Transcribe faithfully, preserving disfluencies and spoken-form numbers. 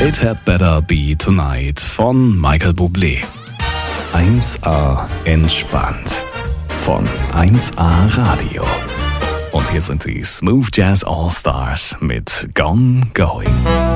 It Had Better Be Tonight von Michael Bublé. eins A entspannt von eins A Radio. Und hier sind die Smooth Jazz All Stars mit Gone Going.